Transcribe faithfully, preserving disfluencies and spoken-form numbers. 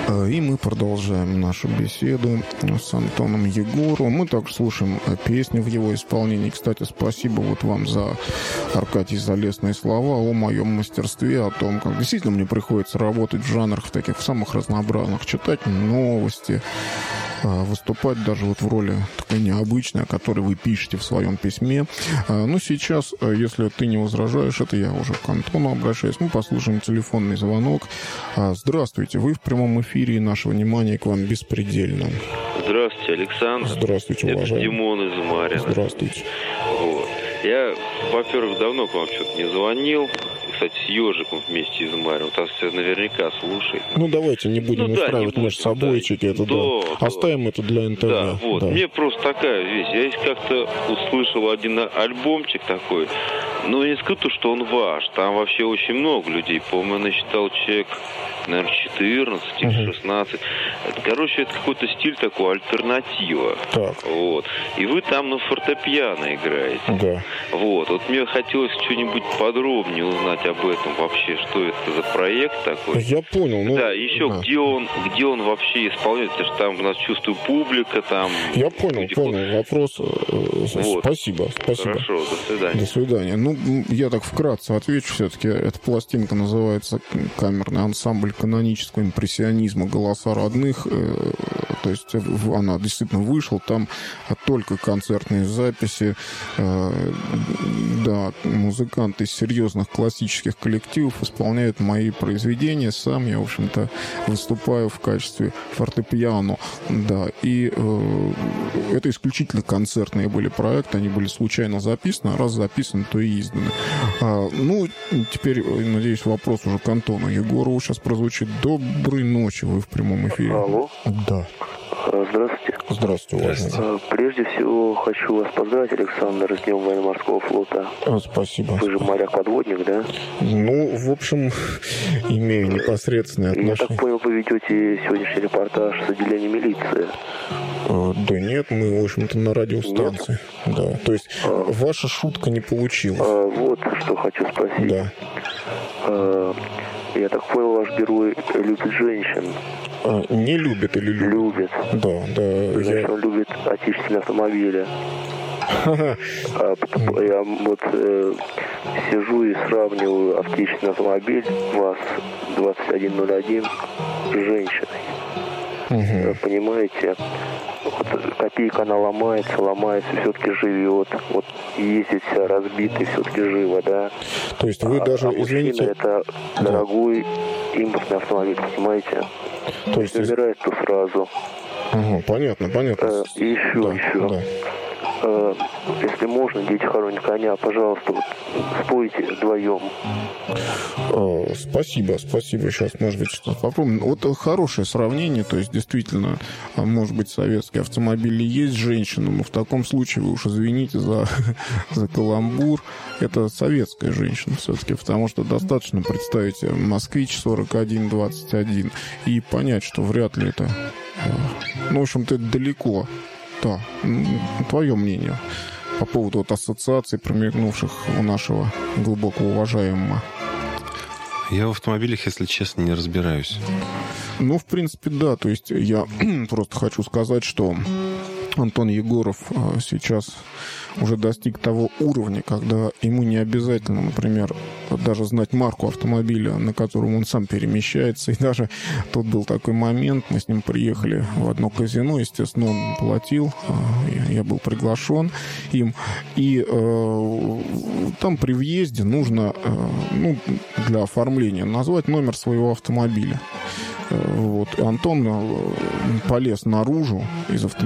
И мы продолжаем нашу беседу с Антоном Егоровым. Мы также слушаем песни в его исполнении. Кстати, спасибо вот вам за, Аркадий, за лестные слова о моем мастерстве, о том, как действительно мне приходится работать в жанрах в таких в самых разнообразных, читать новости, выступать даже вот в роли такой необычной, о которой вы пишете в своем письме. Ну, сейчас, если ты не возражаешь, это я уже к Антону обращаюсь, мы послушаем телефонный звонок. Здравствуйте, вы в прямом эфире, и наше внимание к вам беспредельно. Здравствуйте, Александр. Здравствуйте, уважаемый. Это Димон из Марина. Здравствуйте. Вот. Я, во-первых, давно к вам что-то не звонил. Кстати, с Ежиком вместе из Марина. Там все наверняка слушает. Ну, давайте не будем ну, устраивать да, между собойчики. Да, это, да, да. да. Оставим это для эн тэ вэ. Да, вот. Да. Мне просто такая вещь. Я здесь как-то услышал один альбомчик такой. Ну, не скажу, что он ваш. Там вообще очень много людей. По-моему, я насчитал человек, наверное, четырнадцать или шестнадцать. Это, короче, это какой-то стиль такой, альтернатива. Так. Вот. И вы там на фортепиано играете. Да. Вот. Вот мне хотелось что-нибудь подробнее узнать об этом вообще, что это за проект такой. Я понял. Ну, да, еще да. где он, где он вообще исполняет, потому что там у нас чувствую публика, там. Я понял, люди... понял. Вопрос. Вот. Спасибо, спасибо. Хорошо, до свидания. До свидания. Ну, я так вкратце отвечу. Все-таки эта пластинка называется «Камерный ансамбль канонического импрессионизма. Голоса родных». То есть она действительно вышла. Там только концертные записи. Да, музыканты из серьезных классических коллективов исполняют мои произведения. Сам я, в общем-то, выступаю в качестве фортепиано. Да, и э, это исключительно концертные были проекты. Они были случайно записаны. А раз записаны, то и изданы. А, ну, теперь, надеюсь, вопрос уже к Антону Егорову сейчас прозвучит. Доброй ночи, вы в прямом эфире. Алло. Да. Здравствуйте. Здравствуйте, уважаемый. Прежде всего, хочу вас поздравить, Александр, с Днем военно-морского флота. А, спасибо. Вы же моряк-подводник, да? Ну, в общем, имею непосредственное отношение. Я так понял, вы ведете сегодняшний репортаж с отделения милиции. А, да нет, мы, в общем-то, на радиостанции. Нет? Да. То есть, а, ваша шутка не получилась. А, вот что хочу спросить. Да. А, я так понял, ваш герой любит женщин. А, не любит или любит? Любит. Да, да. Значит, я... он любит отечественные автомобили. А, потому, я вот э, сижу и сравниваю отечественный автомобиль ВАЗ двадцать один ноль один с женщиной. Угу. Понимаете? Вот копейка, она ломается, ломается, все-таки живет. Вот ездит вся разбитая, все-таки живо, да. То есть вы а, даже, а извините... это да. дорогой импортный автомобиль, понимаете? То есть... Набирает то сразу. Угу, понятно, понятно. А, и еще, да, еще. Да. А, если можно, дети хоронят коня, пожалуйста, вот, спойте вдвоем. А, спасибо, спасибо. Сейчас, может быть, что-то попробуем. Вот хорошее сравнение, то есть, действительно, может быть, советские автомобили есть женщина, но в таком случае вы уж извините за, за каламбур. Это советская женщина все-таки, потому что достаточно представить «Москвич» сорок один двадцать один и понять, что вряд ли это... Ну, в общем-то, это далеко. Да, твое мнение по поводу вот ассоциаций, промелькнувших у нашего глубоко уважаемого. Я в автомобилях, если честно, не разбираюсь. Ну, в принципе, да. То есть я просто хочу сказать, что Антон Егоров сейчас уже достиг того уровня, когда ему не обязательно, например, даже знать марку автомобиля, на котором он сам перемещается. И даже тут был такой момент, мы с ним приехали в одно казино, естественно, он платил, я был приглашен им. И э, там при въезде нужно, э, ну, для оформления назвать номер своего автомобиля. Вот. И Антон полез наружу из автомобиля.